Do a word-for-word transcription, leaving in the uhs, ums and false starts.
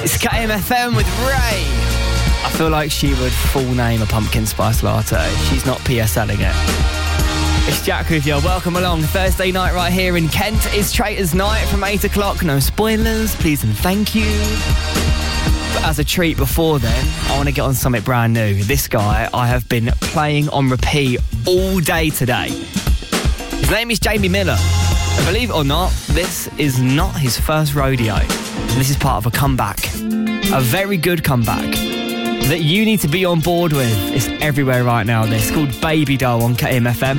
It's K M F M with Ray. I feel like she would full name a pumpkin spice latte. She's not PSLing it. It's Jack with you. Welcome along. Thursday night right here in Kent. It's Traitors Night from eight o'clock. No spoilers, please and thank you. But as a treat before then, I want to get on something brand new. This guy I have been playing on repeat all day today. His name is Jamie Miller. And believe it or not, this is not his first rodeo. This is part of a comeback. A very good comeback that you need to be on board with. It's everywhere right now. This is called Baby Doll on K M F M.